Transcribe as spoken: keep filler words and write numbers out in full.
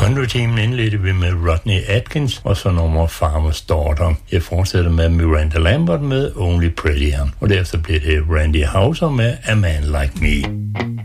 Wonder-teamen indledte vi med Rodney Atkins, og så nummer Farmer's Daughter. Jeg fortsætter med Miranda Lambert med Only Prettier, og derefter bliver det Randy Houser med A Man Like Me.